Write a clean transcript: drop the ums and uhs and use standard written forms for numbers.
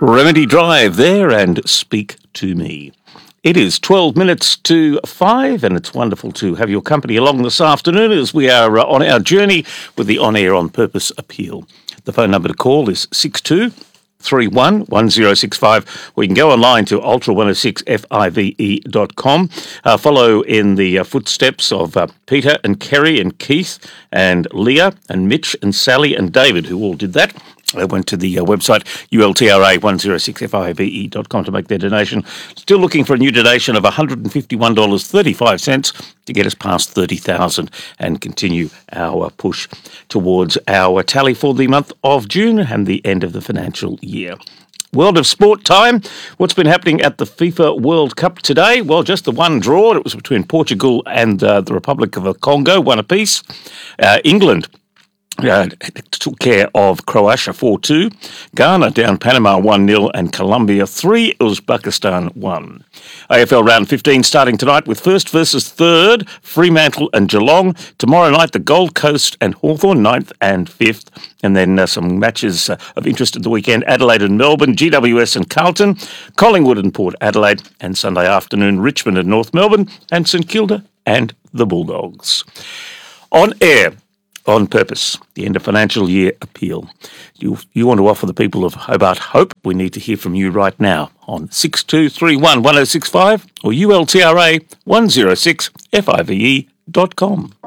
Remedy Drive there and Speak to Me. It is 12 minutes to 5 and it's wonderful to have your company along this afternoon as we are on our journey with the On Air On Purpose appeal. The phone number to call is 62311065, or you can go online to ultra106five.com. Follow in the footsteps of Peter and Kerry and Keith and Leah and Mitch and Sally and David, who all did that. They went to the website ultra106five.com to make their donation. Still looking for a new donation of $151.35 to get us past 30,000 and continue our push towards our tally for the month of June and the end of the financial year. World of sport time. What's been happening at the FIFA World Cup today? Well, just the one draw. It was between Portugal and the Republic of the Congo, one apiece. England took care of Croatia 4-2. Ghana down Panama 1-0 and Colombia 3. Uzbekistan 1. AFL round 15 starting tonight with first versus third, Fremantle and Geelong. Tomorrow night the Gold Coast and Hawthorn, 9th and 5th. And then some matches of interest at the weekend, Adelaide and Melbourne, GWS and Carlton, Collingwood and Port Adelaide, and Sunday afternoon Richmond and North Melbourne, and St Kilda and the Bulldogs. On air. On Purpose, the end of financial year appeal. You want to offer the people of Hobart hope? We need to hear from you right now on 62311065 or ultra106five.com.